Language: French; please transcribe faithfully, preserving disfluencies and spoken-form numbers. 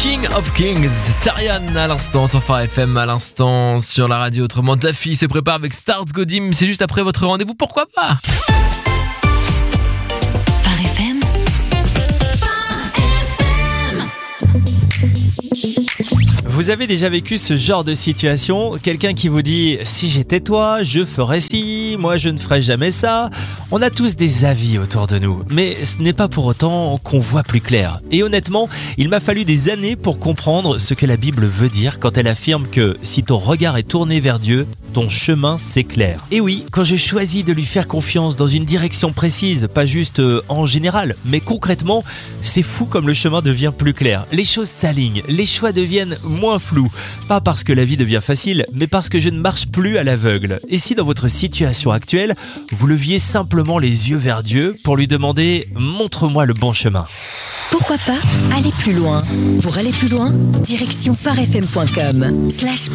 King of Kings, Tarian à l'instant sur Phare F M, à l'instant sur la radio. Autrement, ta fille se prépare avec Stars Godim. C'est juste après votre rendez-vous, pourquoi pas? Phare F M. Vous avez déjà vécu ce genre de situation? Quelqu'un qui vous dit « Si j'étais toi, je ferais ci, moi je ne ferais jamais ça ». On a tous des avis autour de nous, mais ce n'est pas pour autant qu'on voit plus clair. Et honnêtement, il m'a fallu des années pour comprendre ce que la Bible veut dire quand elle affirme que si ton regard est tourné vers Dieu, ton chemin s'éclaire. Et oui, quand je choisis de lui faire confiance dans une direction précise, pas juste euh, en général, mais concrètement, c'est fou comme le chemin devient plus clair. Les choses s'alignent, les choix deviennent moins flous. Pas parce que la vie devient facile, mais parce que je ne marche plus à l'aveugle. Et si dans votre situation actuelle, vous leviez simplement les yeux vers Dieu pour lui demander « Montre-moi le bon chemin ». Pourquoi pas aller plus loin? Pour aller plus loin, direction pharefm point com slash